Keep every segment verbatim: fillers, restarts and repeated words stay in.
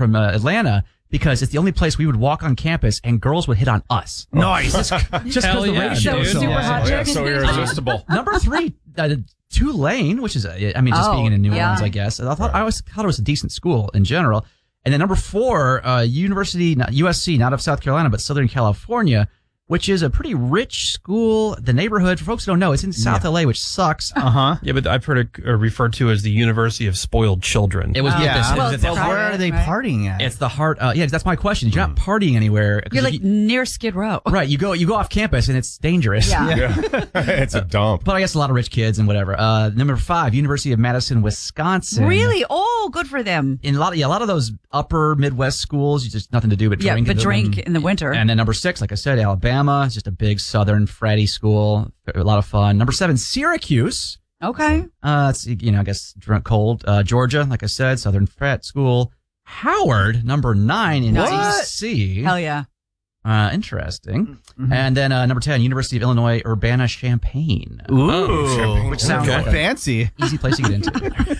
from uh, Atlanta because it's the only place we would walk on campus and girls would hit on us. Nice. Just because Hell the yeah, ratio dude. is so super high. hot Oh, yeah, chicks. so irresistible. Number three, uh, Tulane, which is, uh, I mean, just Oh, being in New yeah. Orleans, I guess. I thought I always thought it was a decent school in general. And then number four, uh, University, not U S C, not of South Carolina, but Southern California, which is a pretty rich school. The neighborhood, for folks who don't know, it's in South L A, which sucks. Uh-huh. Yeah, but I've heard it uh, referred to as the University of Spoiled Children. It was Oh. yeah. Yeah. Well, It's, it's it's, private, Where are they right? partying at? it's the heart. Uh, yeah, that's my question. You're not partying anywhere. 'cause You're if like you- near Skid Row. right. You go you go off campus and it's dangerous. Yeah. Yeah. It's a dump. But I guess a lot of rich kids and whatever. Uh, number five, University of Madison, Wisconsin. Really? Oh, good for them. In a lot of yeah, a lot of those upper Midwest schools, you just nothing to do but Yeah, drink. but and- drink in the winter. And then number six, like I said, Alabama. It's just a big Southern fratty school. A lot of fun. Number seven, Syracuse. Okay. Uh, it's, you know, I guess drunk cold. Uh, Georgia, like I said, Southern frat school. Howard, number nine in Nice. D C. Hell yeah. Uh, interesting. Mm-hmm. And then uh, number ten, University of Illinois, Urbana-Champaign. Ooh. Oh, which sounds Okay. like a fancy. easy place to get into.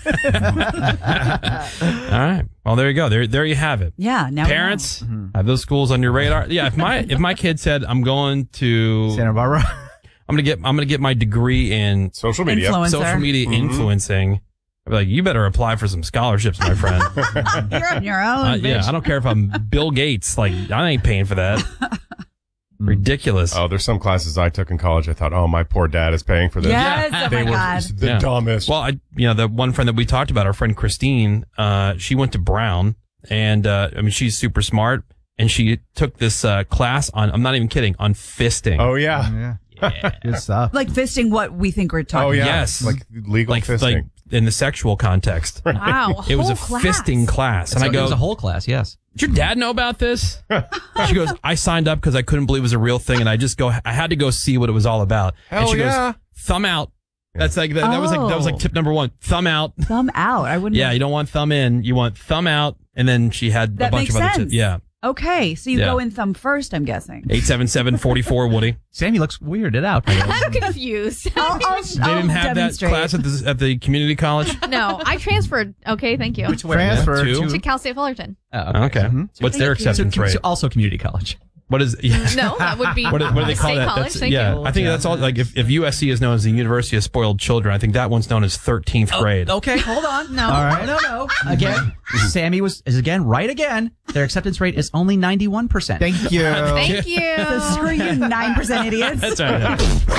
All right. Well, there you go. There, there you have it. Yeah. Now we know. Parents, have those schools on your radar. Yeah. If my if my kid said I'm going to Santa Barbara. I'm gonna get I'm gonna get my degree in Social media. Influencer. social media influencing. I'd be like, you better apply for some scholarships, my friend. You're on your own. Uh, yeah, bitch. I don't care if I'm Bill Gates. Like, I ain't paying for that. Ridiculous. Oh, there's some classes I took in college. I thought, oh, my poor dad is paying for this. Yes. Oh They my were God. the Yeah. dumbest. Well, I, you know, the one friend that we talked about, our friend Christine, uh, she went to Brown, and uh, I mean, she's super smart, and she took this uh, class on. I'm not even kidding, on fisting. oh, yeah. Yeah. Good stuff. Like fisting what we think we're talking Oh, yeah. Yes. Like legal like, fisting. like in the sexual context. Wow. It was a whole fisting class, and So I it go, was a whole class, yes. did your dad know about this? She goes, I signed up because I couldn't believe it was a real thing, and I just go, I had to go see what it was all about. and Hell she yeah. goes, thumb out. That's like that, that was like that was like Oh. tip number one. Thumb out. Thumb out. I wouldn't. Yeah, you don't want thumb in. You want thumb out, and then she had That a bunch makes of other sense. tips. Yeah, Okay. So you Yeah. go in thumb first, I'm guessing. eight seven seven forty four Woody. Sammy looks weirded out. I'm confused. I'll, I'll, They I'll didn't have that demonstrate. class at the at the community college. No, I transferred. Okay, thank you. Which way? Transfer Two? to- To Cal State Fullerton. Oh, Okay, what's their So, acceptance so rate? also community college. What is? Yeah. No, that would be What, do- what do they call State that? College. That's, Thank yeah, you. I think that's all. Like if, if U S C is known as the University of Spoiled Children, I think that one's known as thirteenth grade. Okay, hold on. No. All right. No, no, no. Again, Sammy was is again right again. Their acceptance rate is only ninety-one percent. Thank you. Thank you. Screw you, nine percent idiots. That's all right.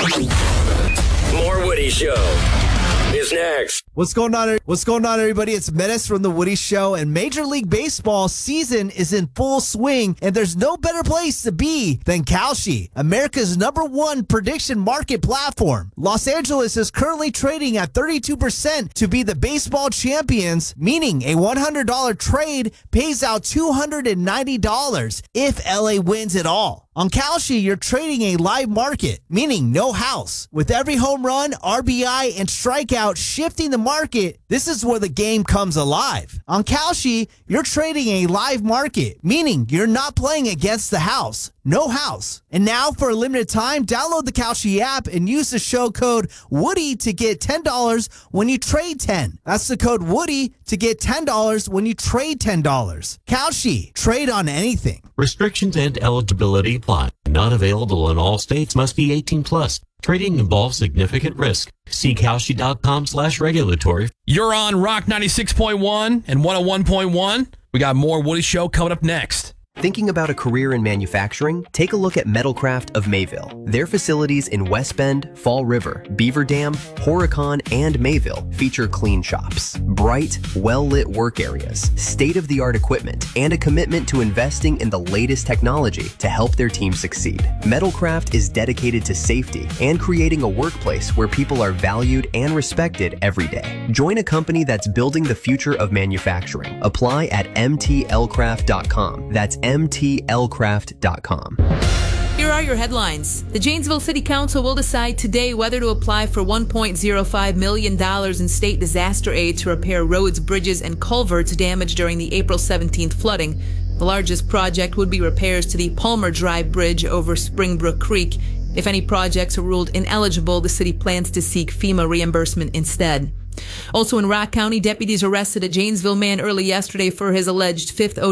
More Woody Show is next. What's going on? What's going on, everybody? It's Menace from The Woody Show, and Major League Baseball season is in full swing, and there's no better place to be than Kalshi, America's number one prediction market platform. Los Angeles is currently trading at thirty-two percent to be the baseball champions, meaning a one hundred dollars trade pays out two hundred ninety dollars if L A wins it all. On Kalshi, you're trading a live market, meaning no house. With every home run, R B I, and strikeout shifting the market, this is where the game comes alive. On Kalshi, you're trading a live market, meaning you're not playing against the house. No house. And now, for a limited time, download the Kalshi app and use the show code Woody to get ten dollars when you trade ten. That's the code Woody to get ten dollars when you trade ten dollars. Kalshi, trade on anything. Restrictions and eligibility apply. Not available in all states. Must be eighteen plus. Trading involves significant risk. See Kalshi.com slash regulatory. You're on Rock ninety-six point one and one oh one point one. We got more Woody Show coming up next. Thinking about a career in manufacturing? Take a look at Metalcraft of Mayville. Their facilities in West Bend, Fall River, Beaver Dam, Horicon, and Mayville feature clean shops, bright, well-lit work areas, state-of-the-art equipment, and a commitment to investing in the latest technology to help their team succeed. Metalcraft is dedicated to safety and creating a workplace where people are valued and respected every day. Join a company that's building the future of manufacturing. Apply at m t l craft dot com. That's m t l craft dot com. Here are your headlines. The Janesville City Council will decide today whether to apply for one point zero five million dollars in state disaster aid to repair roads, bridges, and culverts damaged during the April seventeenth flooding. The largest project would be repairs to the Palmer Drive Bridge over Springbrook Creek. If any projects are ruled ineligible, the city plans to seek FEMA reimbursement instead. Also in Rock County, deputies arrested a Janesville man early yesterday for his alleged fifth